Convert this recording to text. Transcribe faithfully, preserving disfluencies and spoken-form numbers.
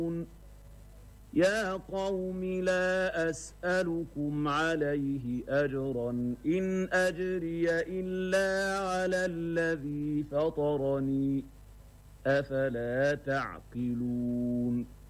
يا قوم لا أسألكم عليه أجرا إن أجري إلا على الذي فطرني أفلا تعقلون